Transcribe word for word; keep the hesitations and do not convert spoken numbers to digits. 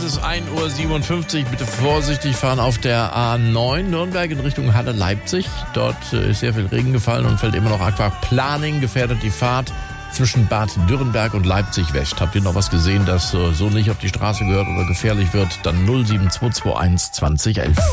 ist ein Uhr siebenundfünfzig. Bitte vorsichtig fahren auf der A neun Nürnberg in Richtung Halle-Leipzig. Dort ist sehr viel Regen gefallen und fällt immer noch Aquaplaning, gefährdet die Fahrt zwischen Bad Dürrenberg und Leipzig-West. Habt ihr noch was gesehen, das so nicht auf die Straße gehört oder gefährlich wird? Dann null sieben zwei zwei eins zwanzig elf.